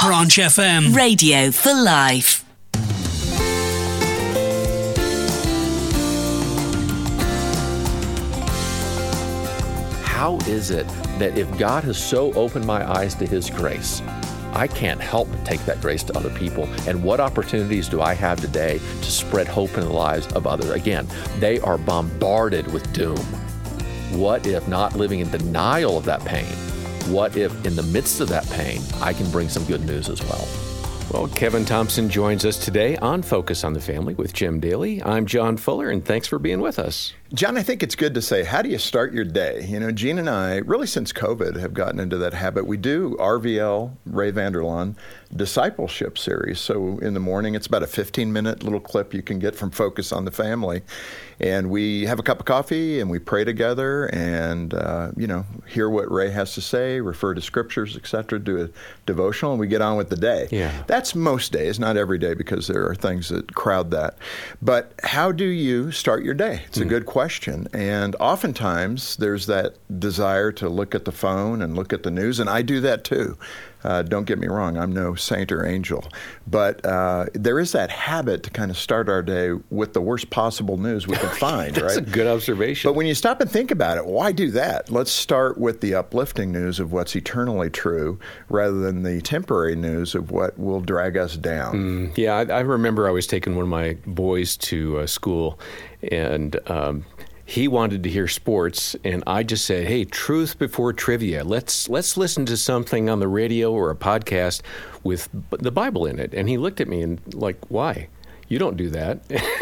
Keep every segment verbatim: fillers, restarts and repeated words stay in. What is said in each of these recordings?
Branch F M. Radio for life. How is it that if God has so opened my eyes to His grace, I can't help but take that grace to other people? And what opportunities do I have today to spread hope in the lives of others? Again, they are bombarded with doom. What if, not living in denial of that pain, what if in the midst of that pain, I can bring some good news as well? Well, Kevin Thompson joins us today on Focus on the Family with Jim Daly. I'm John Fuller, and thanks for being with us. John, I think it's good to say, how do you start your day? You know, Gene and I, really since COVID, have gotten into that habit. We do R V L, Ray Vander Laan, discipleship series. So in the morning, it's about a fifteen-minute little clip you can get from Focus on the Family. And we have a cup of coffee, and we pray together, and, uh, you know, hear what Ray has to say, refer to scriptures, et cetera, do a devotional, and we get on with the day. Yeah. That's most days, not every day, because there are things that crowd that. But how do you start your day? It's a mm. good question. And oftentimes, there's that desire to look at the phone and look at the news, and I do that too. Uh, don't get me wrong, I'm no saint or angel. But uh, there is that habit to kind of start our day with the worst possible news we can find, That's right? That's a good observation. But when you stop and think about it, why do that? Let's start with the uplifting news of what's eternally true rather than the temporary news of what will drag us down. Mm, yeah, I, I remember I was taking one of my boys to uh, school, and um, he wanted to hear sports, and I just said, hey, truth before trivia. Let's let's listen to something on the radio or a podcast with the Bible in it. And he looked at me and like, why? You don't do that.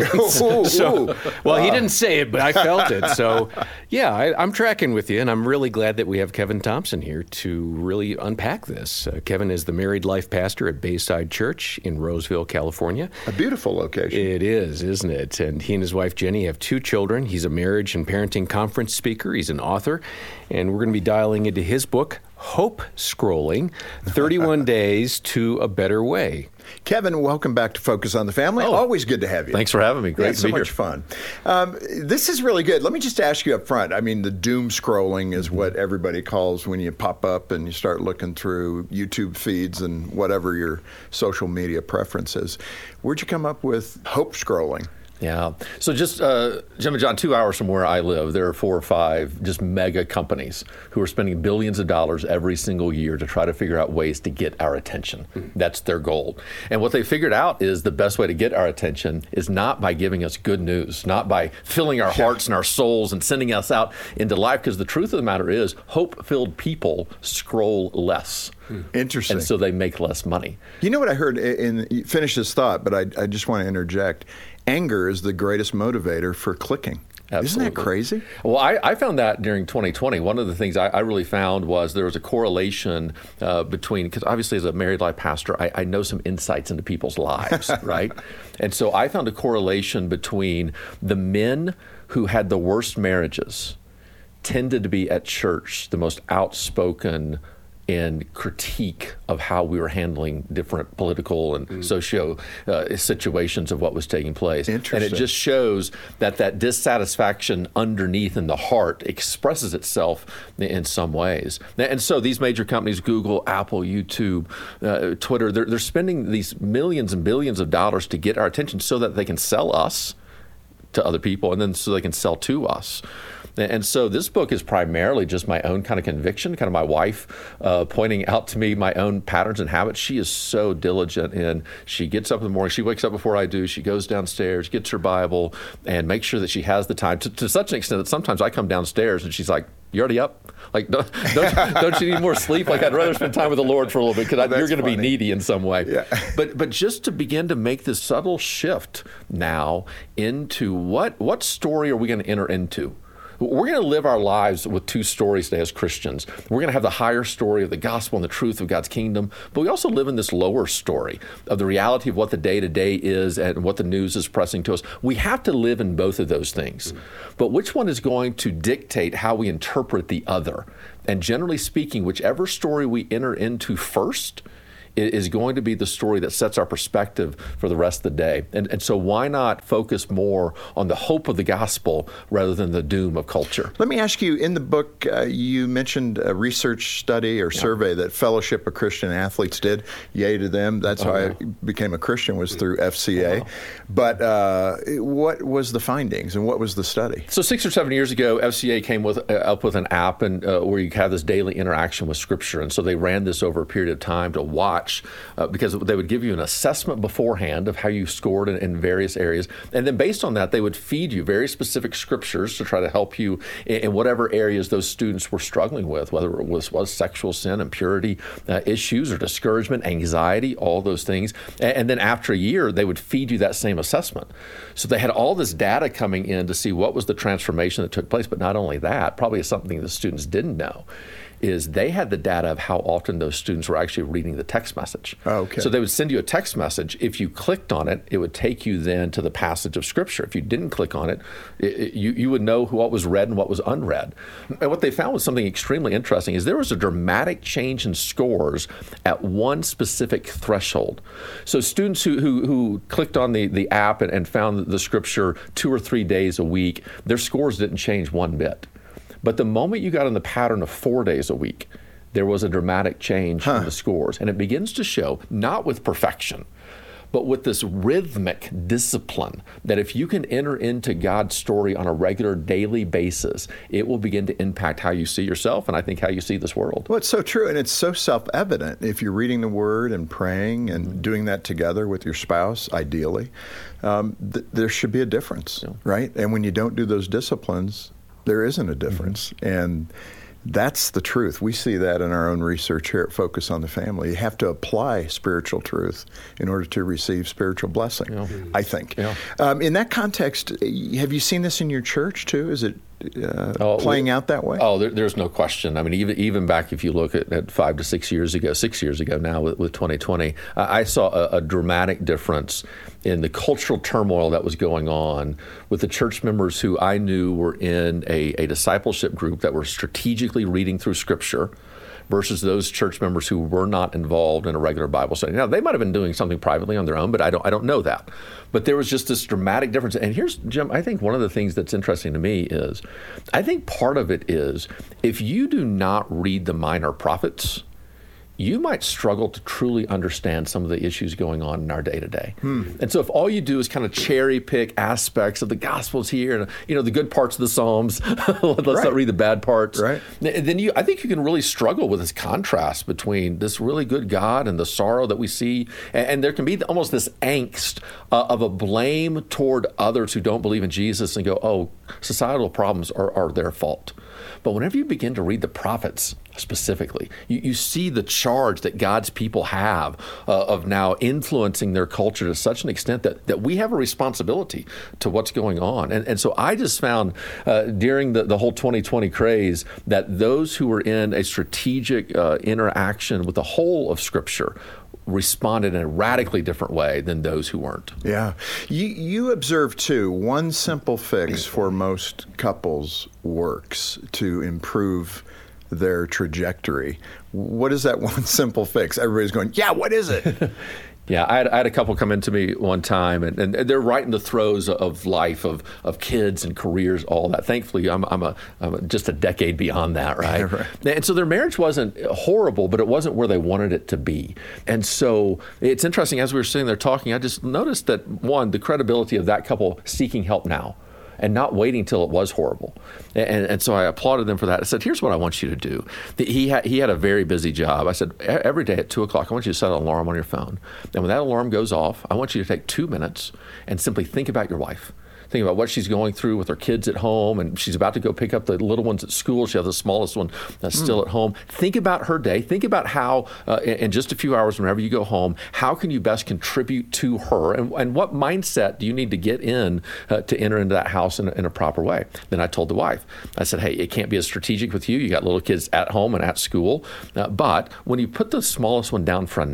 so, so, well, he didn't say it, but I felt it. So, yeah, I, I'm tracking with you, and I'm really glad that we have Kevin Thompson here to really unpack this. Uh, Kevin is the married life pastor at Bayside Church in Roseville, California. A beautiful location. It is, isn't it? And he and his wife, Jenny, have two children. He's a marriage and parenting conference speaker. He's an author, and we're going to be dialing into his book, Hope Scrolling, thirty-one Days to a Better Way. Kevin, welcome back to Focus on the Family. Oh, Always good to have you. Thanks for having me. Great yeah, to so be much here. fun. Um, this is really good. Let me just ask you up front. I mean, the doom scrolling is what everybody calls when you pop up and you start looking through YouTube feeds and whatever your social media preference is. Where'd you come up with hope scrolling? Yeah. So just, uh, Jim and John, two hours from where I live, there are four or five just mega companies who are spending billions of dollars every single year to try to figure out ways to get our attention. Mm. That's their goal. And what they figured out is the best way to get our attention is not by giving us good news, not by filling our hearts and our souls and sending us out into life, because the truth of the matter is hope-filled people scroll less. Interesting. And so they make less money. You know what I heard, in, in finish this thought, but I, I just want to interject. Anger is the greatest motivator for clicking. Absolutely. Isn't that crazy? Well, I, I found that during twenty twenty. One of the things I, I really found was there was a correlation uh, between, because obviously as a married life pastor, I, I know some insights into people's lives, right? And so I found a correlation between the men who had the worst marriages tended to be at church the most outspoken in critique of how we were handling different political and mm. socio uh, situations of what was taking place. And it just shows that that dissatisfaction underneath in the heart expresses itself in some ways. And so these major companies, Google, Apple, YouTube, uh, Twitter, they're, they're spending these millions and billions of dollars to get our attention so that they can sell us to other people, and then so they can sell to us. And so this book is primarily just my own kind of conviction, kind of my wife uh, pointing out to me my own patterns and habits. She is so diligent, and she gets up in the morning. She wakes up before I do. She goes downstairs, gets her Bible, and makes sure that she has the time to, to such an extent that sometimes I come downstairs and she's like, "You already up? Like, don't, don't, don't you need more sleep? Like, I'd rather spend time with the Lord for a little bit because you're going to be needy in some way." Yeah. But but just to begin to make this subtle shift now into what what story are we going to enter into? We're going to live our lives with two stories today as Christians. We're going to have the higher story of the gospel and the truth of God's kingdom, but we also live in this lower story of the reality of what the day-to-day is and what the news is pressing to us. We have to live in both of those things. Mm-hmm. But which one is going to dictate how we interpret the other? And generally speaking, whichever story we enter into first is going to be the story that sets our perspective for the rest of the day. And, and so why not focus more on the hope of the gospel rather than the doom of culture? Let me ask you, in the book, uh, you mentioned a research study or survey yeah. that Fellowship of Christian Athletes did. Yay to them. That's oh, how yeah. I became a Christian, was through F C A. Oh, wow. But uh, what was the findings and what was the study? So six or seven years ago, F C A came with, uh, up with an app and uh, where you have this daily interaction with Scripture. And so they ran this over a period of time to watch uh, because they would give you an assessment beforehand of how you scored in, in various areas. And then based on that, they would feed you very specific scriptures to try to help you in, in whatever areas those students were struggling with, whether it was, was sexual sin, impurity uh, issues, or discouragement, anxiety, all those things. And, and then after a year, they would feed you that same assessment. So they had all this data coming in to see what was the transformation that took place. But not only that, probably something the students didn't know, is they had the data of how often those students were actually reading the text message. Oh, okay. So they would send you a text message. If you clicked on it, it would take you then to the passage of Scripture. If you didn't click on it, it, it you, you would know what was read and what was unread. And what they found was something extremely interesting, is there was a dramatic change in scores at one specific threshold. So students who who, who clicked on the, the app and, and found the Scripture two or three days a week, their scores didn't change one bit. But the moment you got in the pattern of four days a week, there was a dramatic change huh. in the scores. And it begins to show, not with perfection, but with this rhythmic discipline, that if you can enter into God's story on a regular daily basis, it will begin to impact how you see yourself and I think how you see this world. Well, it's so true, and it's so self-evident. If you're reading the Word and praying and mm-hmm. doing that together with your spouse, ideally, um, th- there should be a difference, yeah. right? And when you don't do those disciplines, there isn't a difference. Mm-hmm. And that's the truth. We see that in our own research here at Focus on the Family. You have to apply spiritual truth in order to receive spiritual blessing, yeah. I think. Yeah. Um, in that context, have you seen this in your church too? Is it Uh, oh, playing out that way? Oh, there, there's no question. I mean, even even back if you look at, at five to six years ago, six years ago now with, with twenty twenty, uh, I saw a, a dramatic difference in the cultural turmoil that was going on with the church members who I knew were in a, a discipleship group that were strategically reading through Scripture versus those church members who were not involved in a regular Bible study. Now, they might have been doing something privately on their own, but I don't I don't know that. But there was just this dramatic difference. And here's, Jim, I think one of the things that's interesting to me is, I think part of it is, if you do not read the minor prophets, you might struggle to truly understand some of the issues going on in our day-to-day. Hmm. And so if all you do is kind of cherry pick aspects of the Gospels here and, you know, the good parts of the Psalms, let's right. not read the bad parts, right. then you, I think you can really struggle with this contrast between this really good God and the sorrow that we see. And, and there can be almost this angst uh, of a blame toward others who don't believe in Jesus and go, oh, societal problems are, are their fault. But whenever you begin to read the prophets specifically, you, you see the charge that God's people have uh, of now influencing their culture to such an extent that, that we have a responsibility to what's going on. And, and so I just found uh, during the, the whole twenty twenty craze that those who were in a strategic uh, interaction with the whole of Scripture responded in a radically different way than those who weren't. Yeah. You, you observe, too, one simple fix for most couples works to improve their trajectory. What is that one simple fix? Everybody's going, yeah, what is it? Yeah, I had, I had a couple come into me one time, and, and they're right in the throes of life, of of kids and careers, all that. Thankfully, I'm I'm, a, I'm a, just a decade beyond that, right? right? And so their marriage wasn't horrible, but it wasn't where they wanted it to be. And so it's interesting, as we were sitting there talking, I just noticed that, one, the credibility of that couple seeking help now, and not waiting till it was horrible. And, and so I applauded them for that. I said, here's what I want you to do. He had, he had a very busy job. I said, every day at two o'clock, I want you to set an alarm on your phone. And when that alarm goes off, I want you to take two minutes and simply think about your wife. Think about what she's going through with her kids at home, and she's about to go pick up the little ones at school. She has the smallest one that's mm. still at home. Think about her day. Think about how, uh, in, in just a few hours, whenever you go home, how can you best contribute to her, and, and what mindset do you need to get in uh, to enter into that house in, in a proper way? Then I told the wife, I said, hey, it can't be as strategic with you. You got little kids at home and at school, uh, but when you put the smallest one down for a nap,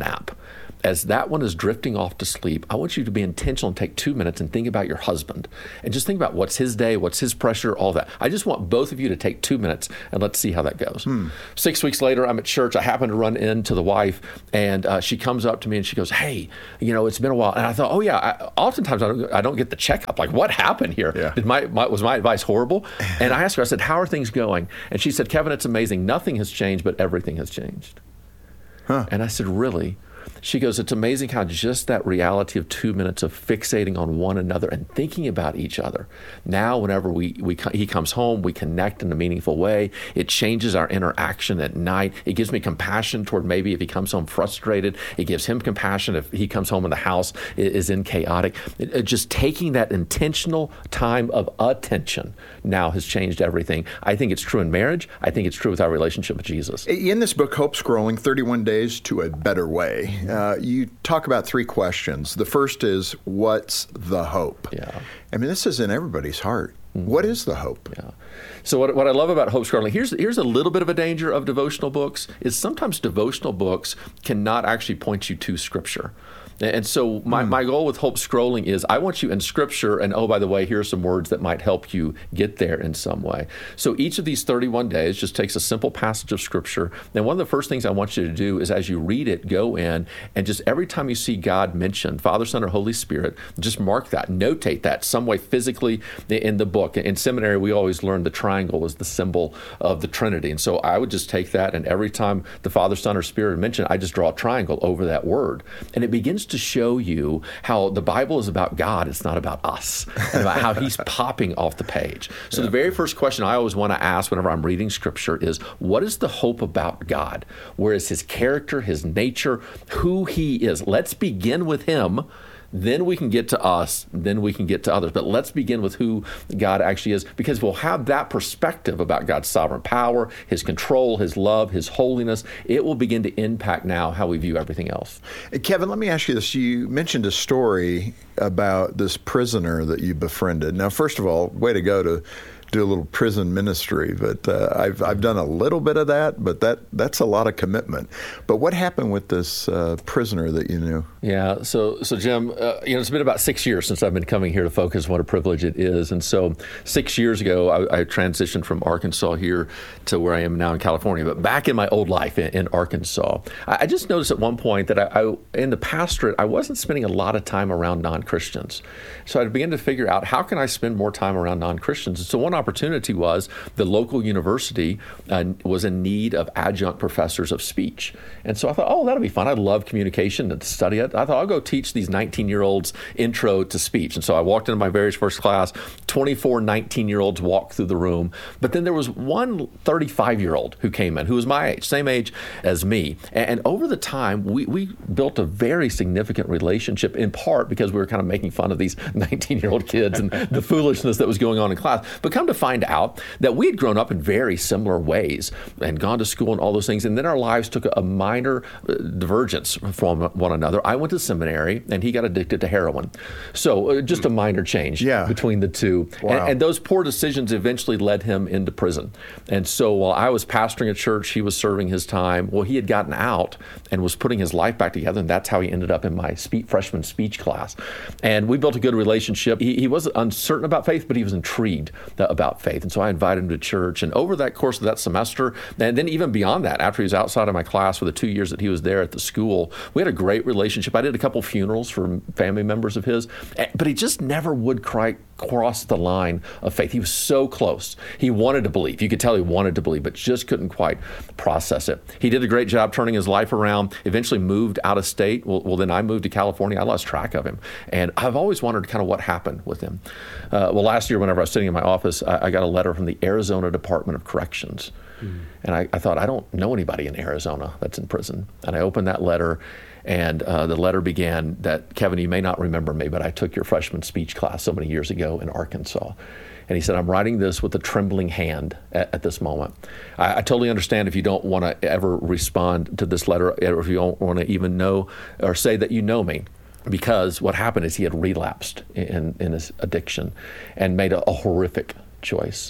as that one is drifting off to sleep, I want you to be intentional and take two minutes and think about your husband and just think about what's his day, what's his pressure, all that. I just want both of you to take two minutes and let's see how that goes. Hmm. Six weeks later, I'm at church. I happen to run into the wife, and uh, she comes up to me and she goes, hey, you know, it's been a while. And I thought, oh yeah, I, oftentimes I don't, I don't get the checkup. Like, what happened here? Yeah. Did my, my was my advice horrible? And I asked her, I said, how are things going? And she said, Kevin, it's amazing. Nothing has changed, but everything has changed. Huh. And I said, really? She goes, it's amazing how just that reality of two minutes of fixating on one another and thinking about each other. Now, whenever we, we he comes home, we connect in a meaningful way. It changes our interaction at night. It gives me compassion toward maybe if he comes home frustrated. It gives him compassion if he comes home and the house is in chaotic. It, it just taking that intentional time of attention now has changed everything. I think it's true in marriage. I think it's true with our relationship with Jesus. In this book, Hope Scrolling, thirty-one Days to a Better Way, Uh, you talk about three questions. The first is, what's the hope? Yeah. I mean, this is in everybody's heart. Mm-hmm. What is the hope? Yeah. So what, what I love about Hope Scrolling, here's, here's a little bit of a danger of devotional books, is sometimes devotional books cannot actually point you to Scripture. And so my, mm. my goal with Hope Scrolling is I want you in Scripture, and oh, by the way, here are some words that might help you get there in some way. So each of these thirty-one days just takes a simple passage of Scripture. And one of the first things I want you to do is as you read it, go in and just every time you see God mentioned, Father, Son, or Holy Spirit, just mark that, notate that some way physically in the book. In seminary, we always learn the triangle is the symbol of the Trinity. And so I would just take that, and every time the Father, Son, or Spirit mentioned, I just draw a triangle over that word. And it begins to show you how the Bible is about God. It's not about us, and about how he's popping off the page. So yeah. The very first question I always want to ask whenever I'm reading Scripture is, what is the hope about God? Where is his character, his nature, who he is? Let's begin with him. Then we can get to us, then we can get to others. But let's begin with who God actually is, because we'll have that perspective about God's sovereign power, his control, his love, his holiness. It will begin to impact now how we view everything else. Kevin, let me ask you this. You mentioned a story about this prisoner that you befriended. Now, first of all, way to go to do a little prison ministry, but uh, I've I've done a little bit of that, but that that's a lot of commitment. But what happened with this uh, prisoner that you knew? Yeah, so so Jim, uh, you know, it's been about six years since I've been coming here to Focus. What a privilege it is. And so six years ago, I, I transitioned from Arkansas here to where I am now in California. But back in my old life in, in Arkansas, I, I just noticed at one point that I, I in the pastorate, I wasn't spending a lot of time around non-Christians. So I began to figure out, how can I spend more time around non-Christians? And so one opportunity was the local university uh, was in need of adjunct professors of speech. And so I thought, oh, that'll be fun. I love communication and to study it. I thought, I'll go teach these nineteen-year-olds intro to speech. And so I walked into my very first class, twenty-four nineteen-year-olds walked through the room. But then there was one thirty-five-year-old who came in, who was my age, same age as me. And, and over the time, we, we built a very significant relationship, in part because we were kind of making fun of these nineteen-year-old kids and the foolishness that was going on in class. But come to find out that we had grown up in very similar ways and gone to school and all those things. And then our lives took a minor divergence from one another. I went to seminary and he got addicted to heroin. So uh, just a minor change yeah. between the two. Wow. And, and those poor decisions eventually led him into prison. And so while I was pastoring a church, he was serving his time. Well, he had gotten out and was putting his life back together. And that's how he ended up in my spe- freshman speech class. And we built a good relationship. He, he wasn't uncertain about faith, but he was intrigued about faith. And so I invited him to church. And over that course of that semester, and then even beyond that, after he was outside of my class for the two years that he was there at the school, we had a great relationship. I did a couple funerals for family members of his, but he just never would quite cross the line of faith. He was so close. He wanted to believe. You could tell he wanted to believe, but just couldn't quite process it. He did a great job turning his life around, eventually moved out of state. Well, well then I moved to California. I lost track of him. And I've always wondered kind of what happened with him. Uh, well, last year, whenever I was sitting in my office, I, I got a letter from the Arizona Department of Corrections. Mm. And I, I thought, I don't know anybody in Arizona that's in prison. And I opened that letter, and uh, the letter began that, Kevin, you may not remember me, but I took your freshman speech class so many years ago in Arkansas. And he said, I'm writing this with a trembling hand at, at this moment. I, I totally understand if you don't want to ever respond to this letter, or if you don't want to even know or say that you know me. Because what happened is he had relapsed in, in his addiction and made a, a horrific choice.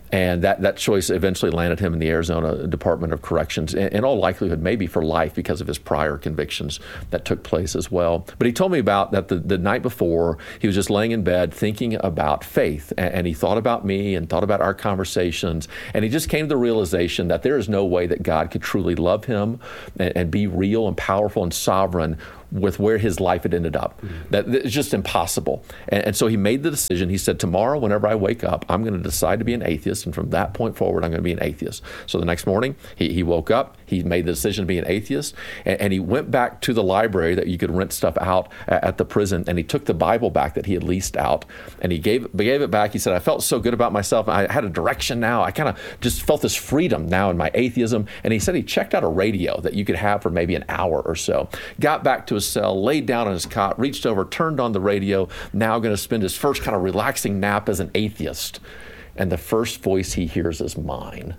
And that, that choice eventually landed him in the Arizona Department of Corrections, in, in all likelihood, maybe for life because of his prior convictions that took place as well. But he told me about that the, the night before, he was just laying in bed thinking about faith. And, and he thought about me and thought about our conversations. And he just came to the realization that there is no way that God could truly love him and, and be real and powerful and sovereign with where his life had ended up. Mm-hmm. That it's just impossible. And, and so he made the decision. He said, tomorrow, whenever I wake up, I'm going to decide to be an atheist. And from that point forward, I'm going to be an atheist. So the next morning, he, he woke up. He made the decision to be an atheist. And, and he went back to the library that you could rent stuff out at, at the prison. And he took the Bible back that he had leased out. And he gave, gave it back. He said, I felt so good about myself. I had a direction now. I kind of just felt this freedom now in my atheism. And he said he checked out a radio that you could have for maybe an hour or so. Got back to his cell, laid down on his cot, reached over, turned on the radio, now going to spend his first kind of relaxing nap as an atheist. And the first voice he hears is mine,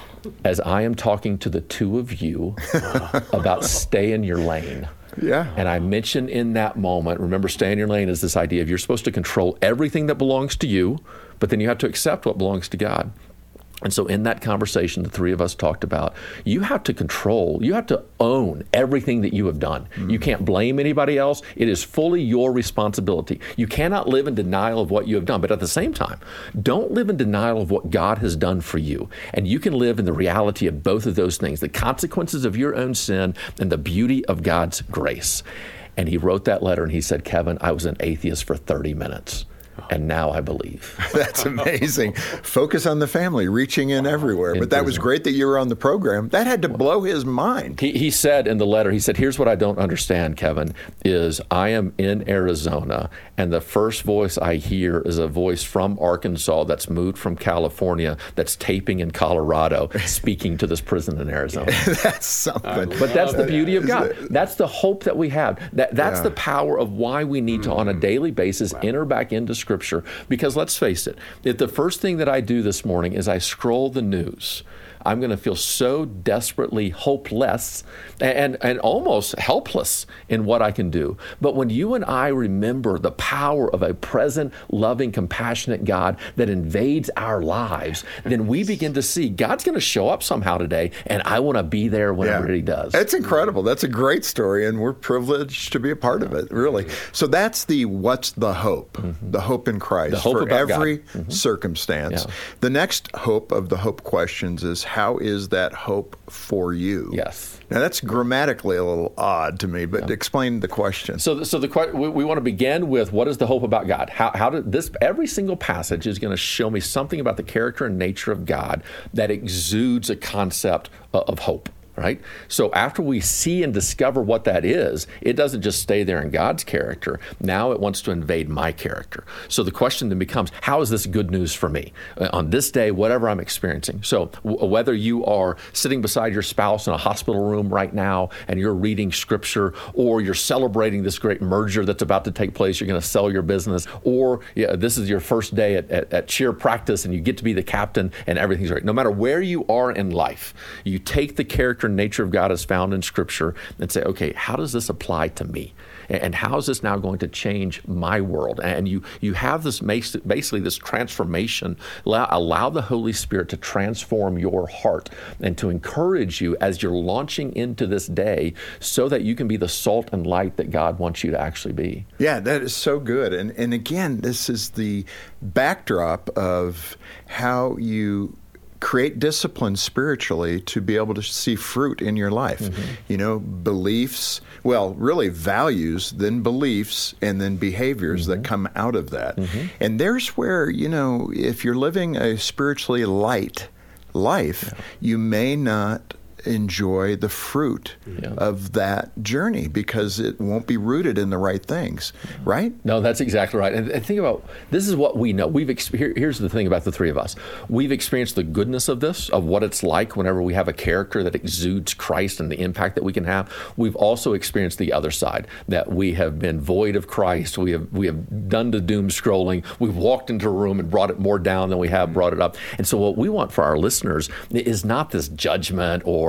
as I am talking to the two of you about stay in your lane. Yeah. And I mentioned in that moment, remember, stay in your lane is this idea of you're supposed to control everything that belongs to you, but then you have to accept what belongs to God. And so in that conversation, the three of us talked about, you have to control, you have to own everything that you have done. Mm-hmm. You can't blame anybody else. It is fully your responsibility. You cannot live in denial of what you have done. But at the same time, don't live in denial of what God has done for you. And you can live in the reality of both of those things, the consequences of your own sin and the beauty of God's grace. And he wrote that letter and he said, Kevin, I was an atheist for thirty minutes. And now I believe. That's amazing. Focus on the family, reaching in everywhere. In but that prison. was great that you were on the program. That had to blow his mind. He, he said in the letter, he said, here's what I don't understand, Kevin, is I am in Arizona, and the first voice I hear is a voice from Arkansas that's moved from California, that's taping in Colorado, speaking to this prison in Arizona. That's something. But that's the beauty of God. That's the hope that we have. That That's Yeah. the power of why we need to, on a daily basis, enter back into Scripture. Because let's face it, if the first thing that I do this morning is I scroll the news, I'm going to feel so desperately hopeless and, and almost helpless in what I can do. But when you and I remember the power of a present, loving, compassionate God that invades our lives, then we begin to see God's going to show up somehow today, and I want to be there whenever Yeah. he does. It's incredible. That's a great story, and we're privileged to be a part of it, really. So that's the what's the hope, mm-hmm. the hope in Christ The hope for about every mm-hmm. circumstance. Yeah. The next hope of the hope questions is, how is that hope for you? Yes. Now, that's grammatically a little odd to me, but explain the question. So, so the que- we, we want to begin with, what is the hope about God? How, how did this? Every single passage is going to show me something about the character and nature of God that exudes a concept of, of hope. Right? So after we see and discover what that is, it doesn't just stay there in God's character. Now it wants to invade my character. So the question then becomes, how is this good news for me uh, on this day, whatever I'm experiencing? So w- whether you are sitting beside your spouse in a hospital room right now and you're reading Scripture, or you're celebrating this great merger that's about to take place, you're going to sell your business, or yeah, this is your first day at, at, at cheer practice and you get to be the captain and everything's great. No matter where you are in life, you take the character and nature of God as found in Scripture and say, okay, how does this apply to me? And how is this now going to change my world? And you you have this basically this transformation. Allow, allow the Holy Spirit to transform your heart and to encourage you as you're launching into this day so that you can be the salt and light that God wants you to actually be. Yeah, that is so good. And and again, this is the backdrop of how you create discipline spiritually to be able to see fruit in your life. Mm-hmm. You know, beliefs, well, really values, then beliefs, and then behaviors mm-hmm. that come out of that. Mm-hmm. And there's where, you know, if you're living a spiritually light life, yeah. you may not enjoy the fruit yeah. of that journey because it won't be rooted in the right things, right? No, that's exactly right. And, and think about, this is what we know. We've exp- here, Here's the thing about the three of us. We've experienced the goodness of this, of what it's like whenever we have a character that exudes Christ and the impact that we can have. We've also experienced the other side, that we have been void of Christ. We have we have done the doom scrolling. We've walked into a room and brought it more down than we have brought it up. And so what we want for our listeners is not this judgment or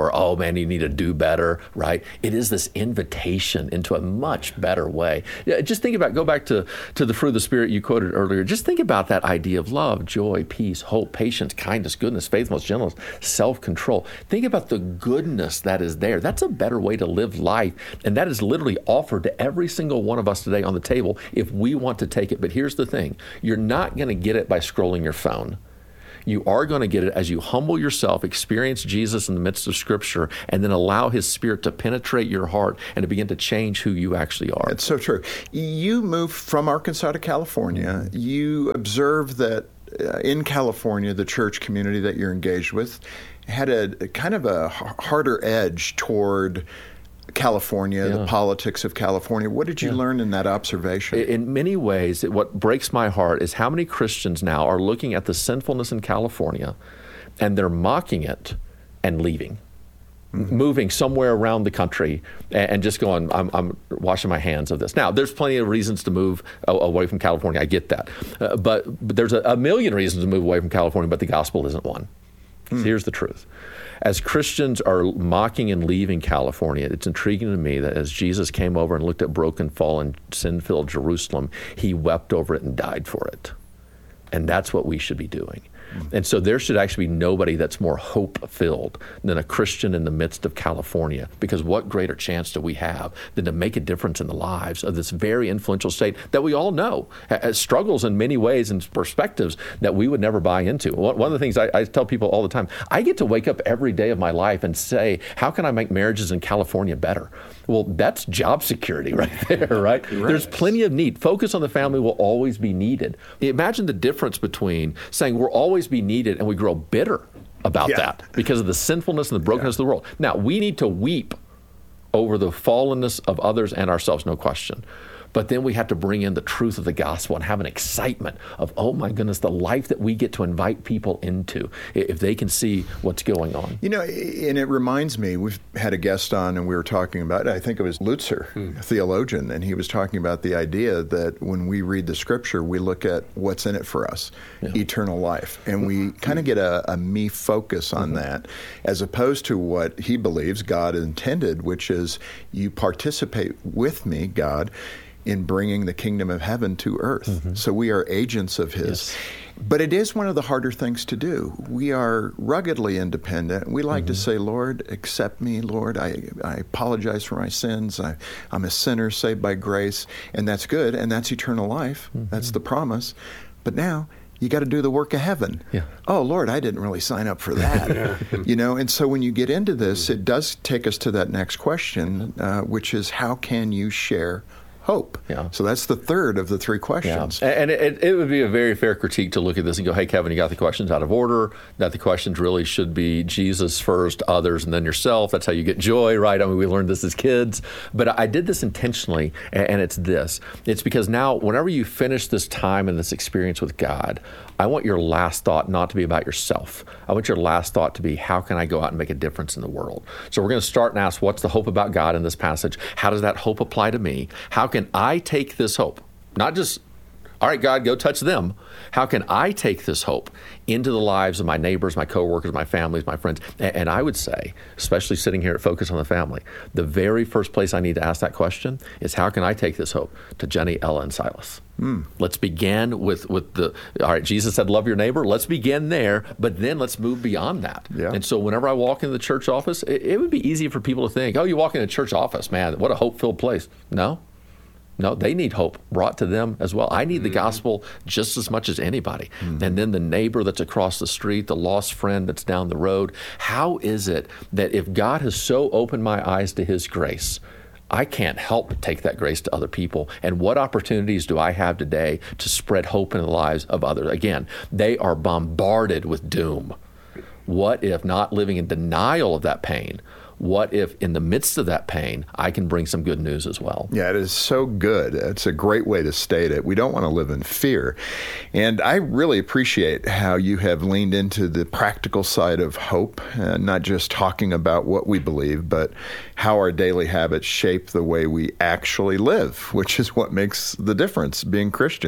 or, oh man, you need to do better, right? It is this invitation into a much better way. Yeah, just think about, go back to, to the fruit of the Spirit you quoted earlier. Just think about that idea of love, joy, peace, hope, patience, kindness, goodness, faithfulness, gentleness, self-control. Think about the goodness that is there. That's a better way to live life. And that is literally offered to every single one of us today on the table if we want to take it. But here's the thing. You're not going to get it by scrolling your phone. You are going to get it as you humble yourself, experience Jesus in the midst of Scripture, and then allow His Spirit to penetrate your heart and to begin to change who you actually are. It's so true. You moved from Arkansas to California. You observe that uh, in California, the church community that you're engaged with had a, a kind of a harder edge toward California, yeah. the politics of California. What did you yeah. learn in that observation? In many ways, what breaks my heart is how many Christians now are looking at the sinfulness in California and they're mocking it and leaving, mm-hmm. moving somewhere around the country and just going, I'm, I'm washing my hands of this. Now, there's plenty of reasons to move away from California. I get that. Uh, but, but there's a, a million reasons to move away from California, but the gospel isn't one. Mm. So here's the truth. As Christians are mocking and leaving California, it's intriguing to me that as Jesus came over and looked at broken, fallen, sin-filled Jerusalem, He wept over it and died for it. And that's what we should be doing. Mm-hmm. And so there should actually be nobody that's more hope-filled than a Christian in the midst of California, because what greater chance do we have than to make a difference in the lives of this very influential state that we all know has struggles in many ways and perspectives that we would never buy into. One of the things I, I tell people all the time, I get to wake up every day of my life and say, how can I make marriages in California better? Well, that's job security right there, right? right? There's plenty of need. Focus on the family will always be needed. Imagine the difference between saying we'll always be needed and we grow bitter about yeah. that because of the sinfulness and the brokenness yeah. of the world. Now, we need to weep over the fallenness of others and ourselves, no question. But then we have to bring in the truth of the gospel and have an excitement of, oh my goodness, the life that we get to invite people into if they can see what's going on. You know, and it reminds me, we've had a guest on and we were talking about, I think it was Lutzer, hmm. a theologian, and he was talking about the idea that when we read the Scripture, we look at what's in it for us, yeah. eternal life. And we kind of get a, a me focus on mm-hmm. that, as opposed to what he believes God intended, which is you participate with me, God, in bringing the kingdom of heaven to earth. Mm-hmm. So we are agents of His. Yes. But it is one of the harder things to do. We are ruggedly independent. We like mm-hmm. to say, Lord, accept me, Lord. I, I apologize for my sins. I, I'm a sinner saved by grace. And that's good. And that's eternal life. Mm-hmm. That's the promise. But now you got to do the work of heaven. Yeah. Oh, Lord, I didn't really sign up for that. yeah. You know, and so when you get into this, it does take us to that next question, uh, which is how can you share hope? Yeah. So that's the third of the three questions. Yeah. And it, it would be a very fair critique to look at this and go, hey, Kevin, you got the questions out of order. That the questions really should be Jesus first, others, and then yourself. That's how you get joy, right? I mean, we learned this as kids. But I did this intentionally, and it's this. It's because now, whenever you finish this time and this experience with God, I want your last thought not to be about yourself. I want your last thought to be, how can I go out and make a difference in the world? So we're going to start and ask, what's the hope about God in this passage? How does that hope apply to me? How can I take this hope? Not just, all right, God, go touch them. How can I take this hope into the lives of my neighbors, my coworkers, my families, my friends? And I would say, especially sitting here at Focus on the Family, the very first place I need to ask that question is, how can I take this hope to Jenny, Ella, and Silas? Mm. Let's begin with, with the, all right, Jesus said, love your neighbor. Let's begin there, but then let's move beyond that. Yeah. And so whenever I walk into the church office, it, it would be easy for people to think, oh, you walk into a church office, man, what a hope-filled place. No. No, they need hope brought to them as well. I need the gospel just as much as anybody. Mm-hmm. And then the neighbor that's across the street, the lost friend that's down the road. How is it that if God has so opened my eyes to His grace, I can't help but take that grace to other people? And what opportunities do I have today to spread hope in the lives of others? Again, they are bombarded with doom. What if, not living in denial of that pain, what if in the midst of that pain, I can bring some good news as well? Yeah, it is so good. It's a great way to state it. We don't want to live in fear. And I really appreciate how you have leaned into the practical side of hope, uh, not just talking about what we believe, but how our daily habits shape the way we actually live, which is what makes the difference being Christian.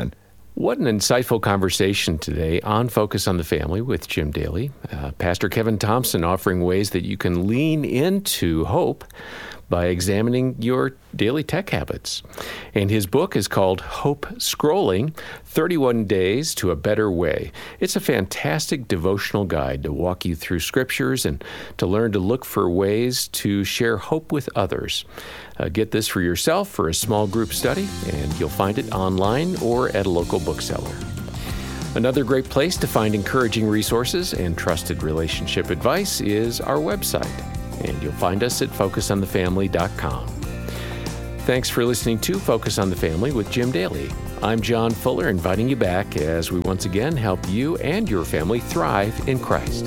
What an insightful conversation today on Focus on the Family with Jim Daly. Uh, Pastor Kevin Thompson offering ways that you can lean into hope by examining your daily tech habits. And his book is called Hope Scrolling, thirty-one Days to a Better Way. It's a fantastic devotional guide to walk you through scriptures and to learn to look for ways to share hope with others. Uh, get this for yourself for a small group study, and you'll find it online or at a local bookseller. Another great place to find encouraging resources and trusted relationship advice is our website, and you'll find us at focus on the family dot com. Thanks for listening to Focus on the Family with Jim Daly. I'm John Fuller, inviting you back as we once again help you and your family thrive in Christ.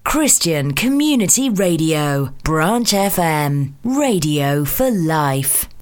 Christian Community Radio, Branch F M, Radio for Life.